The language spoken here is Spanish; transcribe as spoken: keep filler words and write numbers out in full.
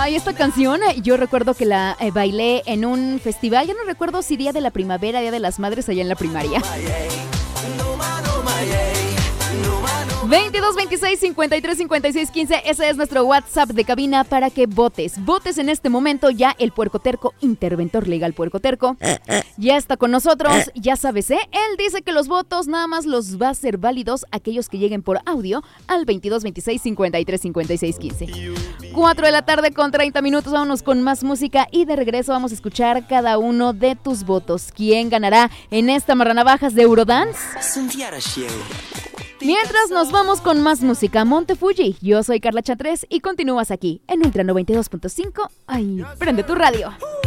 Ay, esta canción yo recuerdo que la eh, bailé en un festival, ya no recuerdo si Día de la Primavera, Día de las Madres allá en la primaria. veintidós, veintiséis, cincuenta y tres, cincuenta y seis, quince, ese es nuestro WhatsApp de cabina para que votes. Votes en este momento, ya el puercoterco, interventor legal puercoterco, ya está con nosotros, ya sabes, ¿eh? Él dice que los votos nada más los va a ser válidos aquellos que lleguen por audio al veintidós, veintiséis, cincuenta y tres, cincuenta y seis, quince. cuatro de la tarde con treinta minutos, vámonos con más música y de regreso vamos a escuchar cada uno de tus votos. ¿Quién ganará en esta Marranavajas de Eurodance? Mientras nos vamos con más música, Monte Fuji. Yo soy Carla Chatrés y continúas aquí en Ultra noventa y dos punto cinco. Ay, prende tu radio.